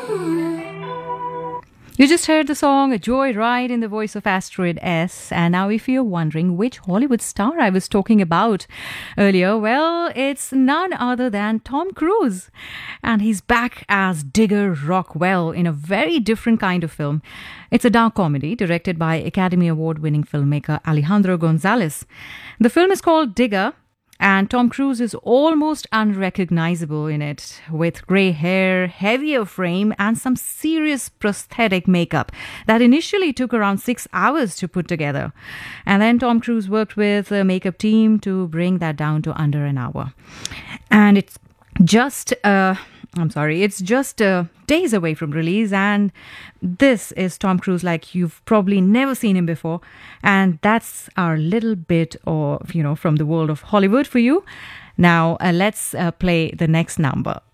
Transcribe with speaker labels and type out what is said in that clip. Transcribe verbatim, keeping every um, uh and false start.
Speaker 1: You just heard the song Joy Ride in the voice of Asteroid S. And now if you're wondering which Hollywood star I was talking about earlier, well, it's none other than Tom Cruise. And he's back as Digger Rockwell in a very different kind of film. It's a dark comedy directed by Academy Award-winning filmmaker Alejandro Gonzalez. The film is called Digger. And Tom Cruise is almost unrecognizable in it, with grey hair, heavier frame, and some serious prosthetic makeup that initially took around six hours to put together. And then Tom Cruise worked with a makeup team to bring that down to under an hour. And it's just, uh, I'm sorry, it's just uh, days away from release, and this is Tom Cruise like you've probably never seen him before. And that's our little bit of, you know, from the world of Hollywood for you. Now, uh, let's uh, play the next number.